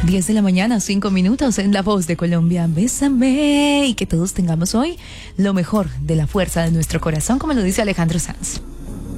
10 de la mañana, 5 minutos en La Voz de Colombia. Bésame y que todos tengamos hoy lo mejor de la fuerza de nuestro corazón, como lo dice Alejandro Sanz.